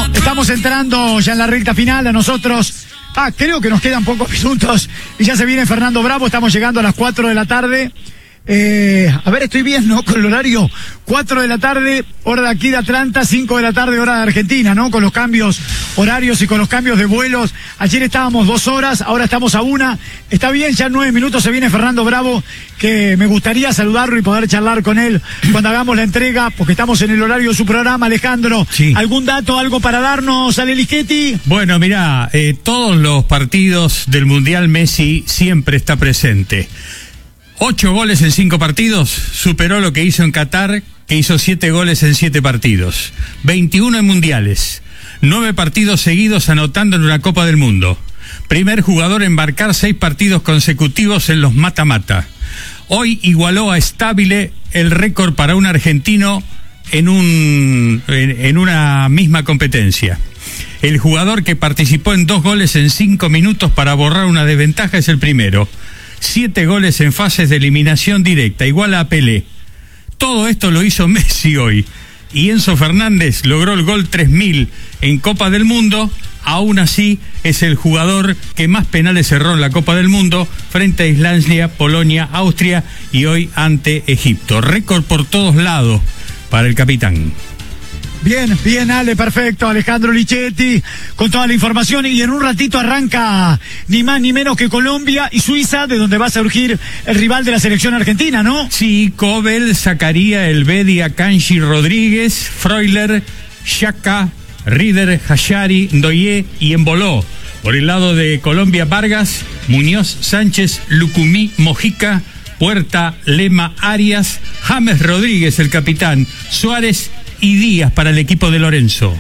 Estamos entrando ya en la recta final. A nosotros, creo que nos quedan pocos minutos y ya se viene Fernando Bravo. Estamos llegando a las 4 de la tarde. A ver, estoy bien, ¿no? Con el horario 4 de la tarde, hora de aquí de Atlanta, 5 de la tarde, hora de Argentina, ¿no? Con los cambios horarios y con los cambios de vuelos. Ayer estábamos 2 horas, ahora estamos a 1. Está bien, ya en 9 minutos se viene Fernando Bravo, que me gustaría saludarlo y poder charlar con él cuando hagamos la entrega, porque estamos en el horario de su programa. Alejandro, sí. ¿Algún dato, algo para darnos, Ale Lischetti? Bueno, mirá, todos los partidos del Mundial Messi siempre está presente. 8 goles en 5 partidos, superó lo que hizo en Qatar, que hizo 7 goles en 7 partidos. 21 en mundiales, 9 partidos seguidos anotando en una Copa del Mundo. Primer jugador en marcar 6 partidos consecutivos en los mata-mata. Hoy igualó a Stabile el récord para un argentino en una misma competencia. El jugador que participó en 2 goles en 5 minutos para borrar una desventaja es el primero. 7 goles en fases de eliminación directa, igual a Pelé. Todo esto lo hizo Messi hoy. Y Enzo Fernández logró el gol 3000 en Copa del Mundo. Aún así, es el jugador que más penales cerró en la Copa del Mundo frente a Islandia, Polonia, Austria y hoy ante Egipto. Récord por todos lados para el capitán. Bien, Ale, perfecto. Alejandro Lischetti con toda la información, y en un ratito arranca ni más ni menos que Colombia y Suiza, de donde va a surgir el rival de la selección argentina, ¿no? Sí, Kobel, Zakaria, Elvedia, Kanji, Rodríguez, Freuler, Xhaka, Rieder, Hashari, Ndoye y Emboló. Por el lado de Colombia, Vargas, Muñoz, Sánchez, Lucumí, Mojica, Puerta, Lema, Arias, James Rodríguez, el capitán, Suárez y Díaz para el equipo de Lorenzo.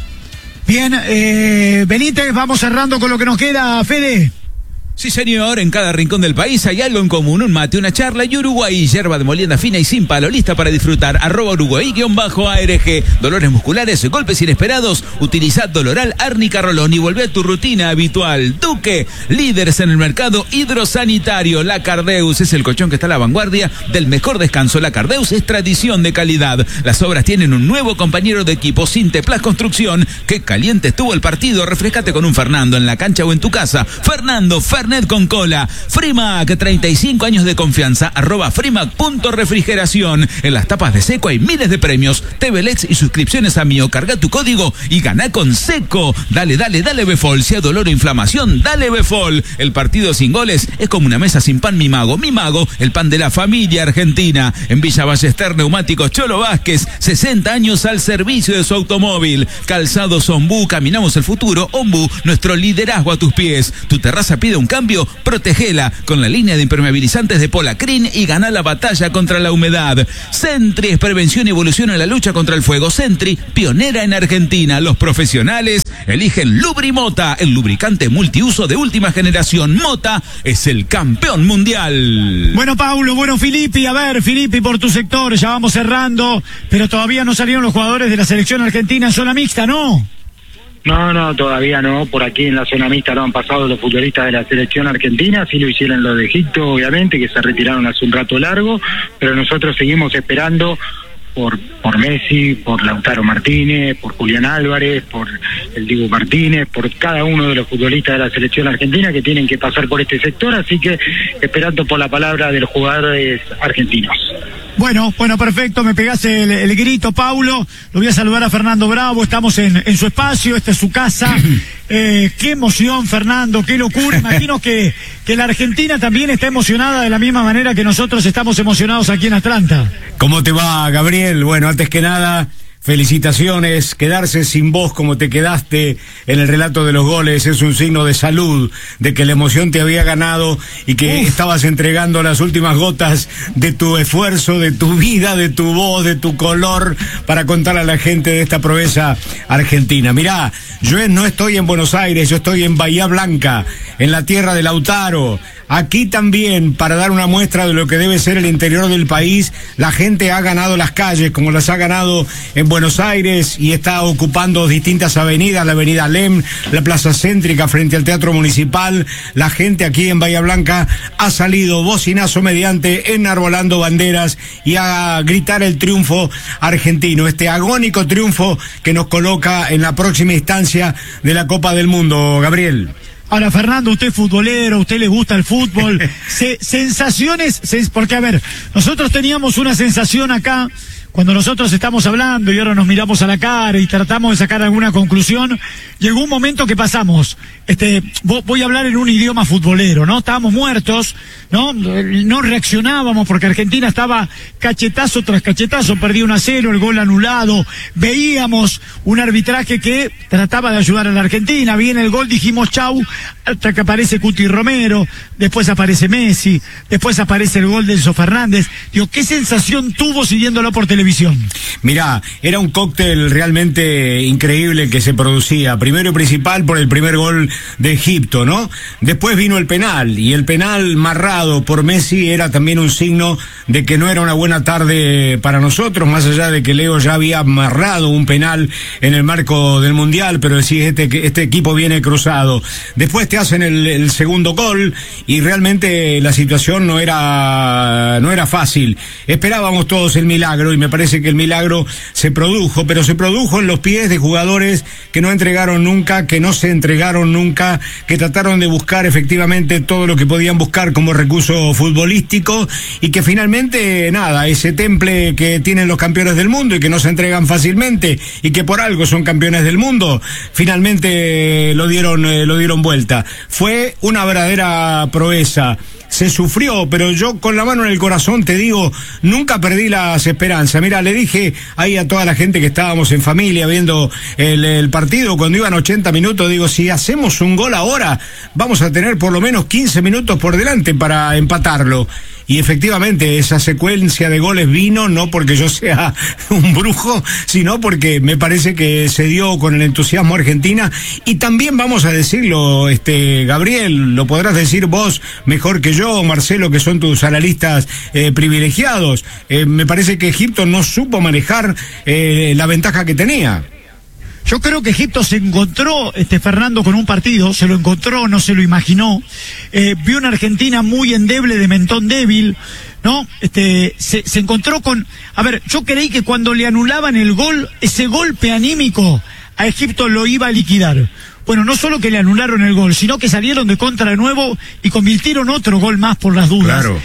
Bien, Benítez, vamos cerrando con lo que nos queda, Fede. Sí, señor, en cada rincón del país hay algo en común, un mate, una charla y Uruguay, yerba de molienda fina y sin palo, lista para disfrutar, @Uruguay_ARG, dolores musculares, golpes inesperados, utilizad Doloral, Árnica, Rolón y volvé a tu rutina habitual. Duque, líderes en el mercado hidrosanitario, La Cardeus es el colchón que está a la vanguardia del mejor descanso. La Cardeus es tradición de calidad. Las obras tienen un nuevo compañero de equipo, Sinteplas Construcción. Qué caliente estuvo el partido, refrescate con un Fernando en la cancha o en tu casa. Fernando, Fernet con cola. Frimac, 35 años de confianza, @Frimac.refrigeración. En las tapas de Seco hay miles de premios, TV LEDs y suscripciones a Mío. Carga tu código y gana con Seco. Dale Befol. Si hay dolor o inflamación, dale Befol. El partido sin goles es como una mesa sin pan, Mi Mago, el pan de la familia argentina. En Villa Ballester, Neumáticos Cholo Vázquez, 60 años al servicio de su automóvil. Calzados Ombú, caminamos el futuro. Ombú, nuestro liderazgo a tus pies. Tu terraza pide un cambio, protegela con la línea de impermeabilizantes de Polacrin y gana la batalla contra la humedad. Sentry es prevención y evolución en la lucha contra el fuego. Sentry, pionera en Argentina. Los profesionales eligen Lubrimota, el lubricante multiuso de última generación. Mota es el campeón mundial. Bueno, Paulo, Filippi, a ver, Filippi, por tu sector, ya vamos cerrando, pero todavía no salieron los jugadores de la selección argentina en zona mixta, ¿no? No, todavía no. Por aquí en la zona mixta lo han pasado los futbolistas de la selección argentina. Sí lo hicieron los de Egipto, obviamente, que se retiraron hace un rato largo, pero nosotros seguimos esperando por Messi, por Lautaro Martínez, por Julián Álvarez, por el Dibu Martínez, por cada uno de los futbolistas de la selección argentina que tienen que pasar por este sector, así que esperando por la palabra de los jugadores argentinos. Bueno, perfecto, me pegaste el grito, Paulo. Lo voy a saludar a Fernando Bravo, estamos en su espacio, esta es su casa. Qué emoción, Fernando, qué locura. Imagino que la Argentina también está emocionada de la misma manera que nosotros estamos emocionados aquí en Atlanta. ¿Cómo te va, Gabriel? Bueno, antes que nada, felicitaciones. Quedarse sin voz como te quedaste en el relato de los goles es un signo de salud, de que la emoción te había ganado y que estabas entregando las últimas gotas de tu esfuerzo, de tu vida, de tu voz, de tu color, para contar a la gente de esta proeza argentina. Mirá, yo no estoy en Buenos Aires, yo estoy en Bahía Blanca, en la tierra de Lautaro. Aquí también, para dar una muestra de lo que debe ser el interior del país, la gente ha ganado las calles como las ha ganado en Buenos Aires y está ocupando distintas avenidas, la avenida Lem, la plaza céntrica frente al Teatro Municipal. La gente aquí en Bahía Blanca ha salido bocinazo mediante, enarbolando banderas y a gritar el triunfo argentino, este agónico triunfo que nos coloca en la próxima instancia de la Copa del Mundo, Gabriel. Ahora, Fernando, usted es futbolero, usted le gusta el fútbol. Sensaciones, porque a ver, nosotros teníamos una sensación acá, cuando nosotros estamos hablando y ahora nos miramos a la cara y tratamos de sacar alguna conclusión, llegó un momento que pasamos, voy a hablar en un idioma futbolero, ¿no? Estábamos muertos, ¿no? No reaccionábamos porque Argentina estaba cachetazo tras cachetazo, perdía 1-0, el gol anulado, veíamos un arbitraje que trataba de ayudar a la Argentina, viene el gol, dijimos chau, hasta que aparece Cuti Romero, después aparece Messi, después aparece el gol de Enzo Fernández. Digo, ¿qué sensación tuvo siguiéndolo por televisión? Mirá, era un cóctel realmente increíble que se producía, primero y principal por el primer gol de Egipto, ¿no? Después vino el penal, y el penal marrado por Messi era también un signo de que no era una buena tarde para nosotros, más allá de que Leo ya había marrado un penal en el marco del Mundial, pero decís, este equipo viene cruzado. Después te hacen el segundo gol, y realmente la situación no era fácil. Esperábamos todos el milagro, y me parece que el milagro se produjo, pero se produjo en los pies de jugadores que no entregaron nunca, que no se entregaron nunca, que trataron de buscar efectivamente todo lo que podían buscar como recurso futbolístico, y que finalmente, nada, ese temple que tienen los campeones del mundo y que no se entregan fácilmente, y que por algo son campeones del mundo, finalmente lo dieron vuelta. Fue una verdadera proeza. Se sufrió, pero yo con la mano en el corazón te digo, nunca perdí las esperanzas. Mira, le dije ahí a toda la gente que estábamos en familia viendo el partido, cuando iban 80 minutos, digo, si hacemos un gol ahora, vamos a tener por lo menos 15 minutos por delante para empatarlo. Y efectivamente esa secuencia de goles vino no porque yo sea un brujo, sino porque me parece que se dio con el entusiasmo Argentina. Y también vamos a decirlo, Gabriel, lo podrás decir vos mejor que yo, Marcelo, que son tus analistas privilegiados. Me parece que Egipto no supo manejar la ventaja que tenía. Yo creo que Egipto se encontró, Fernando, con un partido, se lo encontró, no se lo imaginó. Vio una Argentina muy endeble, de mentón débil, ¿no? Se encontró con... A ver, yo creí que cuando le anulaban el gol, ese golpe anímico a Egipto lo iba a liquidar. Bueno, no solo que le anularon el gol, sino que salieron de contra de nuevo y convirtieron otro gol más por las dudas. Claro.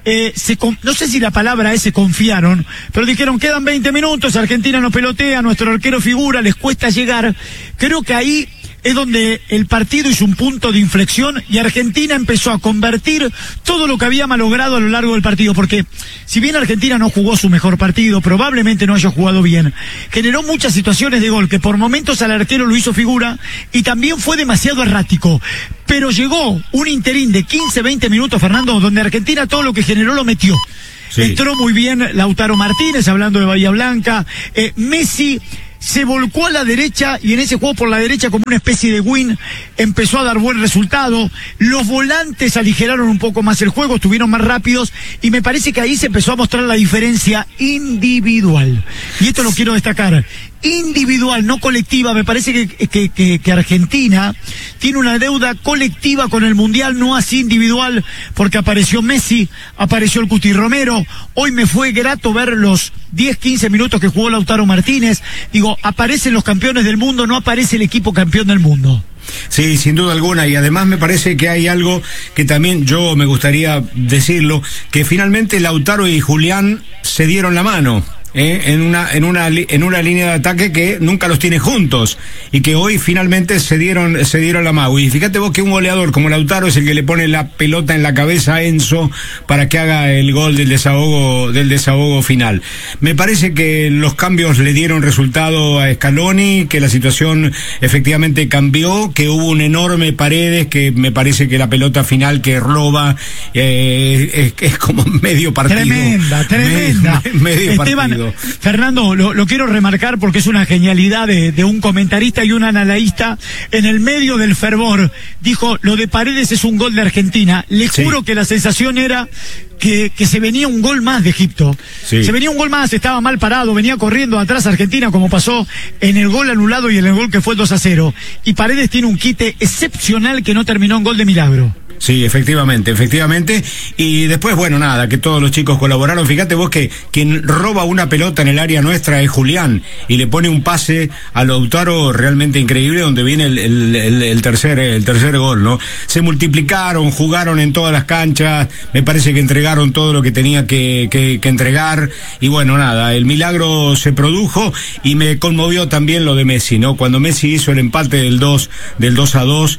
No sé si la palabra es se confiaron, pero dijeron, quedan 20 minutos, Argentina no pelotea, nuestro arquero figura, les cuesta llegar. Creo que ahí es donde el partido hizo un punto de inflexión y Argentina empezó a convertir todo lo que había malogrado a lo largo del partido, porque si bien Argentina no jugó su mejor partido, probablemente no haya jugado bien, generó muchas situaciones de gol que por momentos al arquero lo hizo figura y también fue demasiado errático, pero llegó un interín de 15-20 minutos, Fernando, donde Argentina todo lo que generó lo metió. Sí. Entró muy bien Lautaro Martínez, hablando de Bahía Blanca, Messi se volcó a la derecha y en ese juego por la derecha como una especie de win empezó a dar buen resultado. Los volantes aligeraron un poco más el juego, estuvieron más rápidos y me parece que ahí se empezó a mostrar la diferencia individual. Y esto lo quiero destacar. Individual, no colectiva. Me parece que Argentina tiene una deuda colectiva con el Mundial, no así individual, porque apareció Messi, apareció el Cuti Romero. Hoy me fue grato ver los 10-15 minutos que jugó Lautaro Martínez. Digo, aparecen los campeones del mundo, no aparece el equipo campeón del mundo. Sí, sin duda alguna, y además me parece que hay algo que también yo me gustaría decirlo, que finalmente Lautaro y Julián se dieron la mano. En una línea de ataque que nunca los tiene juntos y que hoy finalmente se dieron la mano. Y fíjate vos que un goleador como Lautaro es el que le pone la pelota en la cabeza a Enzo para que haga el gol del desahogo final. Me parece que los cambios le dieron resultado a Scaloni, que la situación efectivamente cambió, que hubo un enorme Paredes, que me parece que la pelota final que roba es como medio partido. Tremenda. Medio Esteban, partido. acuerdo. Fernando, lo quiero remarcar porque es una genialidad de un comentarista y un analista. En el medio del fervor dijo, lo de Paredes es un gol de Argentina. Le juro que la sensación era que se venía un gol más de Egipto. Se venía un gol más, estaba mal parado, venía corriendo atrás Argentina, como pasó en el gol anulado y en el gol que fue el 2-0. Y Paredes tiene un quite excepcional que no terminó en gol de milagro. Sí, efectivamente. Y después, bueno, nada, que todos los chicos colaboraron. Fíjate vos que quien roba una pelota en el área nuestra es Julián, y le pone un pase a Lautaro realmente increíble, donde viene el tercer gol, ¿no? Se multiplicaron, jugaron en todas las canchas, me parece que entregaron todo lo que tenía que entregar, y bueno, nada, el milagro se produjo, y me conmovió también lo de Messi, ¿no? Cuando Messi hizo el empate del 2-2,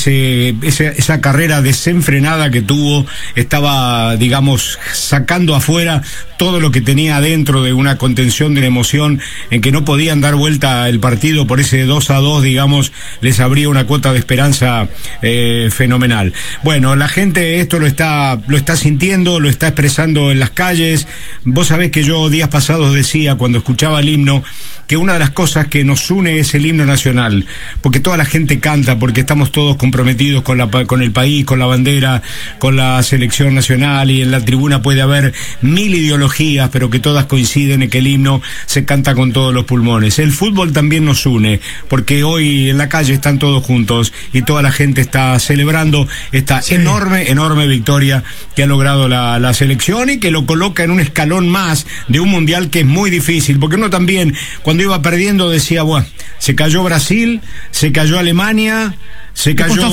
esa carrera desenfrenada que tuvo, estaba, digamos, sacando afuera todo lo que tenía adentro de una contención, de una emoción en que no podían dar vuelta el partido. Por ese 2-2, digamos, les abría una cuota de esperanza fenomenal. Bueno, la gente esto lo está sintiendo, lo está expresando en las calles. Vos sabés que yo días pasados decía, cuando escuchaba el himno, que una de las cosas que nos une es el himno nacional, porque toda la gente canta, porque estamos todos comprometidos con el país, con la bandera, con la selección nacional, y en la tribuna puede haber 1000 ideologías, pero que todas coinciden en que el himno se canta con todos los pulmones. El fútbol también nos une, porque hoy en la calle están todos juntos y toda la gente está celebrando esta enorme victoria que ha logrado la selección, y que lo coloca en un escalón más de un mundial que es muy difícil, porque uno también, cuando iba perdiendo, decía, bueno, se cayó Brasil, se cayó Alemania, le costó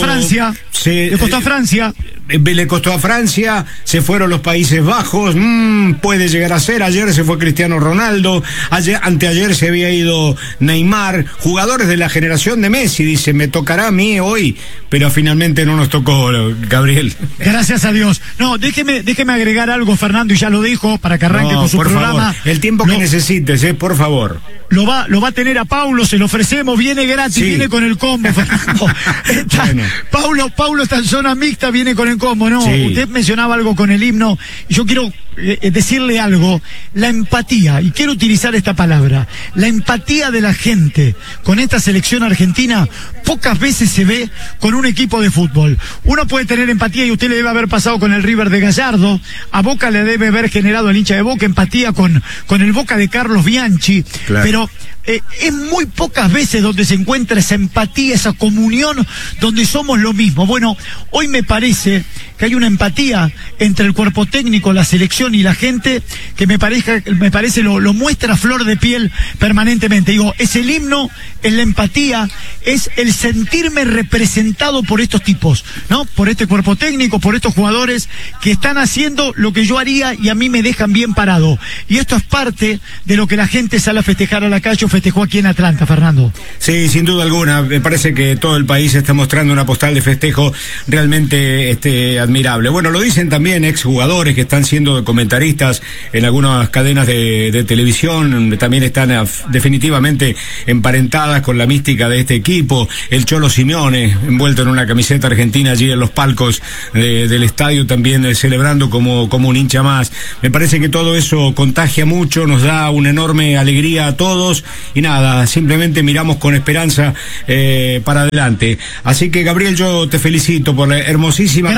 a Francia, le costó a Francia, se fueron los Países Bajos, puede llegar a ser. Ayer se fue Cristiano Ronaldo, anteayer se había ido Neymar, jugadores de la generación de Messi. Dice, me tocará a mí hoy, pero finalmente no nos tocó, Gabriel. Gracias a Dios. No, déjeme agregar algo, Fernando, y ya lo dijo, para que arranque con su programa. Favor, el tiempo que necesites, por favor. Lo va a tener a Paulo, se lo ofrecemos, viene gratis, viene con el combo, Fernando. Paulo está en zona mixta, viene con el combo, ¿no? Sí. Usted mencionaba algo con el himno, y yo quiero decirle algo, la empatía, y quiero utilizar esta palabra, la empatía de la gente con esta selección argentina, pocas veces se ve con un equipo de fútbol. Uno puede tener empatía, y usted le debe haber pasado con el River de Gallardo, a Boca le debe haber generado el hincha de Boca empatía con el Boca de Carlos Bianchi, claro. Pero es muy pocas veces donde se encuentra esa empatía, esa comunión, donde somos lo mismo. Bueno, hoy me parece que hay una empatía entre el cuerpo técnico, la selección y la gente, que me parece lo muestra a flor de piel permanentemente. Digo, es el himno, es la empatía, es el sentirme representado por estos tipos, ¿no? Por este cuerpo técnico, por estos jugadores que están haciendo lo que yo haría, y a mí me dejan bien parado. Y esto es parte de lo que la gente sale a festejar a la calle, o festejó aquí en Atlanta, Fernando. Sí, sin duda alguna. Me parece que todo el país está mostrando una postal de festejo realmente admirable. Bueno, lo dicen también exjugadores que están siendo comentaristas en algunas cadenas de televisión, también están definitivamente emparentadas con la mística de este equipo. El Cholo Simeone, envuelto en una camiseta argentina allí en los palcos del estadio, también celebrando como un hincha más. Me parece que todo eso contagia mucho, nos da una enorme alegría a todos, y nada, simplemente miramos con esperanza para adelante. Así que, Gabriel, yo te felicito por la hermosísima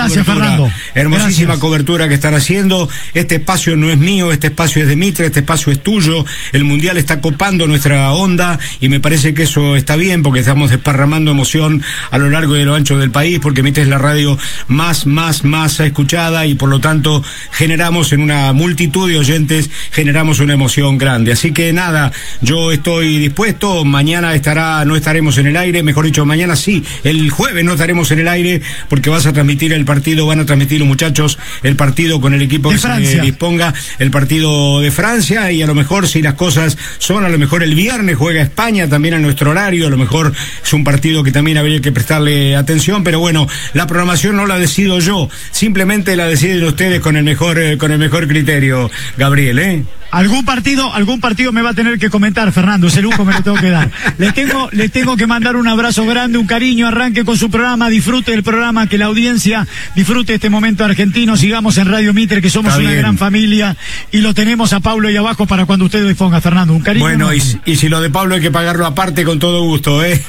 cobertura que están haciendo. Este espacio no es mío, este espacio es de Mitre, este espacio es tuyo. El Mundial está copando nuestra onda, y me parece que eso está bien, porque estamos desparramando emoción a lo largo y a lo ancho del país, porque Mitre es la radio más escuchada, y por lo tanto generamos en una multitud de oyentes, generamos una emoción grande. Así que nada, yo estoy dispuesto. Mañana no estaremos en el aire, mejor dicho, mañana sí, el jueves no estaremos en el aire, porque vas a transmitir el partido, van a transmitir los muchachos el partido con el equipo que se disponga, el partido de Francia, y a lo mejor, si las cosas son, a lo mejor el viernes juega España también a nuestro horario, a lo mejor es un partido que también habría que prestarle atención, pero bueno, la programación no la decido yo, simplemente la deciden ustedes con el mejor criterio, Gabriel, ¿eh? Algún partido me va a tener que comentar, Fernando, ese lujo me lo tengo que dar. Le tengo que mandar un abrazo grande, un cariño, arranque con su programa, disfrute del programa, que la audiencia disfrute este momento argentino, sigamos en Radio Mitre, que somos una gran familia, y lo tenemos a Pablo ahí abajo para cuando usted disponga, Fernando, un cariño. Bueno, y si lo de Pablo hay que pagarlo aparte, con todo gusto, ¿eh?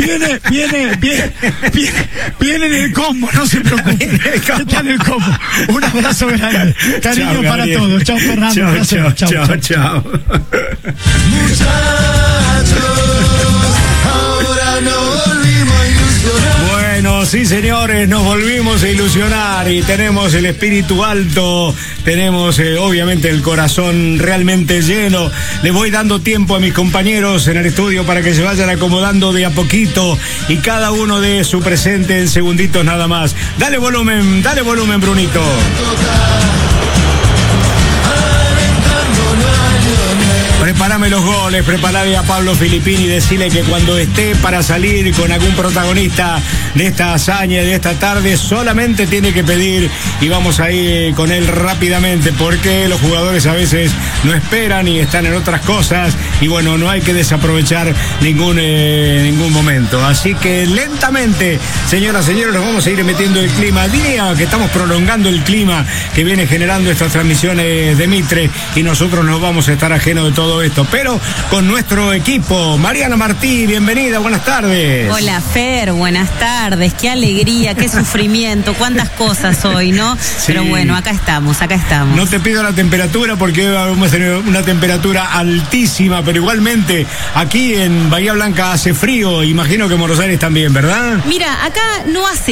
Viene en el combo, no se preocupe, está en el combo. Un abrazo grande, cariño. Chao, para todos, chao Fernando, chao. Chao. Muchachos, ahora nos volvimos a ilusionar. Bueno, sí señores, nos volvimos a ilusionar y tenemos el espíritu alto, tenemos obviamente el corazón realmente lleno. Le voy dando tiempo a mis compañeros en el estudio para que se vayan acomodando de a poquito y cada uno dé su presente en segunditos nada más. Dale volumen, Brunito. Prepárame los goles, preparale a Pablo Filippini y decirle que cuando esté para salir con algún protagonista de esta hazaña, de esta tarde, solamente tiene que pedir y vamos a ir con él rápidamente, porque los jugadores a veces no esperan y están en otras cosas y bueno, no hay que desaprovechar ningún momento. Así que lentamente, señoras, señores, nos vamos a ir metiendo el clima. Diría que estamos prolongando el clima que viene generando estas transmisiones de Mitre y nosotros nos vamos a estar ajenos de todo esto, pero con nuestro equipo. Mariana Martí, bienvenida, buenas tardes. Hola Fer, buenas tardes, qué alegría, qué sufrimiento, cuántas cosas hoy, ¿no? Sí. Pero bueno, acá estamos. No te pido la temperatura porque vamos a tener una temperatura altísima, pero igualmente aquí en Bahía Blanca hace frío, imagino que en Buenos Aires también, ¿verdad? Mira, acá no hace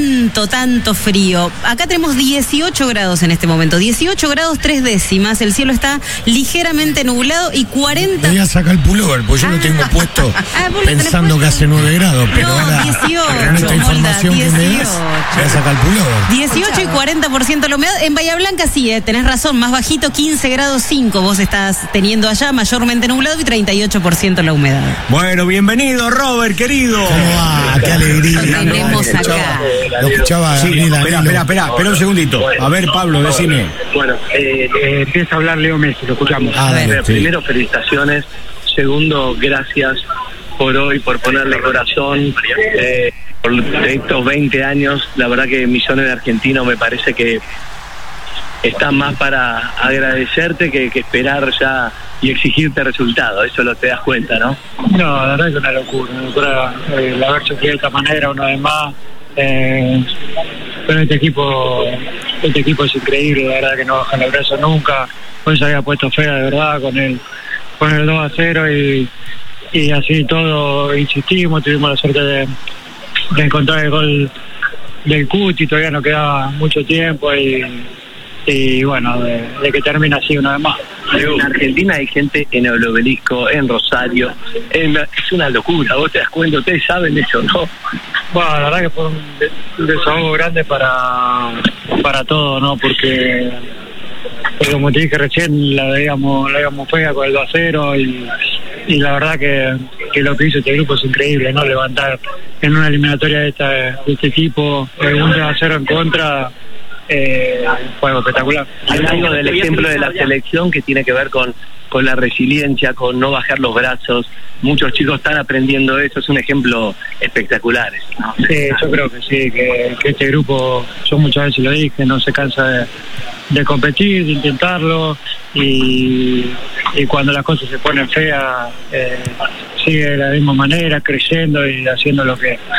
tanto frío, acá tenemos 18 grados en este momento, 18 grados 3 décimas, el cielo está ligeramente nublado y 40... Voy a sacar el pullover, porque yo lo tengo puesto pensando que hace 9 grados, pero no, ahora 18, con esta información 18. Que me das, voy a sacar el pullover. 18 y 40% la humedad. En Bahía Blanca sí, tenés razón, más bajito, 15 grados 5 vos estás teniendo allá, mayormente nublado y 38% la humedad. Bueno, bienvenido Robert, querido. ¿Cómo va? Qué alegría. Lo tenemos acá. Lo escuchaba. Sí, espera un segundito. A ver, Pablo, decime. Bueno, empieza a hablar Leo Messi, lo escuchamos. Primero, felicitaciones. Segundo, gracias por hoy, por ponerle corazón. Por estos 20 años, la verdad que millones de argentinos me parece que están más para agradecerte que esperar ya y exigirte resultados. Eso lo te das cuenta, ¿no? No, la verdad que es una locura. El haber sufrido de esta manera una vez más. Pero este equipo es increíble, la verdad que no bajan el brazo nunca. Hoy se había puesto fea de verdad con el 2-0 y así todo insistimos, tuvimos la suerte de encontrar el gol del Cuti, todavía no quedaba mucho tiempo y bueno, de que termina así una vez más. En Argentina hay gente en el Obelisco, en Rosario, es una locura, vos te das cuenta, ustedes saben eso, ¿no? Bueno, la verdad que fue un desahogo grande para todos, ¿no? Porque como te dije recién, la veíamos fea con el 2-0 y la verdad que lo que hizo este grupo es increíble, ¿no? Levantar en una eliminatoria de este tipo, un 2-0 en contra, fue algo espectacular. Hay algo del ejemplo de la selección que tiene que ver con la resiliencia, con no bajar los brazos. Muchos chicos están aprendiendo eso, es un ejemplo espectacular, ¿no? Sí, yo creo que sí, que este grupo, yo muchas veces lo dije, no se cansa de competir, de intentarlo y cuando las cosas se ponen feas sigue de la misma manera, creyendo y haciendo lo que